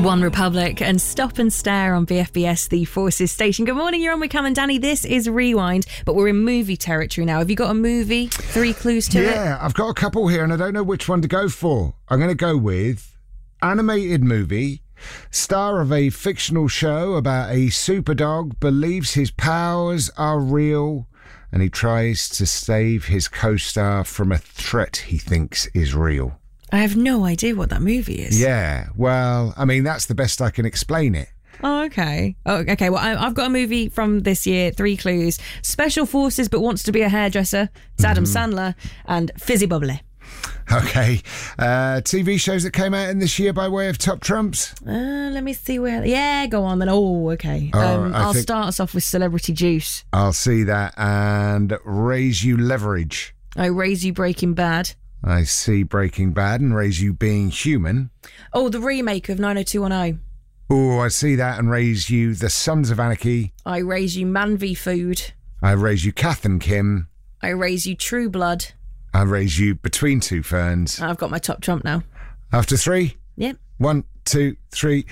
One Republic and Stop and Stare on BFBS, the Forces station. Good morning, you're on with Cam and Danny. This is Rewind, but we're in movie territory now. Have you got a movie? 3 clues to it? Yeah, I've got a couple here and I don't know which one to go for. I'm going to go with animated movie, star of a fictional show about a super dog, believes his powers are real, and he tries to save his co-star from a threat he thinks is real. I have no idea what that movie is. Yeah, well, I mean, that's the best I can explain it. Oh, okay. Well, I've got a movie from this year, 3 clues. Special Forces but wants to be a hairdresser. It's Adam Sandler and Fizzy Bubbly. Okay. TV shows that came out in this year by way of top trumps? Let me see where... Yeah, go on then. Oh, okay. I'll start us off with Celebrity Juice. I'll see that. And Raise You Leverage. I Raise You Breaking Bad. I see Breaking Bad and Raise You Being Human. Oh, the remake of 90210. Oh, I see that and Raise You The Sons of Anarchy. I Raise You Man v Food. I Raise You Kath and Kim. I Raise You True Blood. I Raise You Between Two Ferns. I've got my top trump now. After 3? Yep. 1, 2, 3.